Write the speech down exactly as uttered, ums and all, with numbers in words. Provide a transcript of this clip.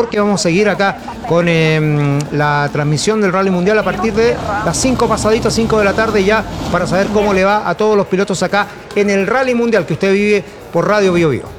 porque vamos a seguir acá con eh, la transmisión del Rally Mundial a partir de las cinco pasaditas, cinco de la tarde ya, para saber cómo le va a todos los pilotos acá en el Rally Mundial que usted vive por Radio Bio Bio.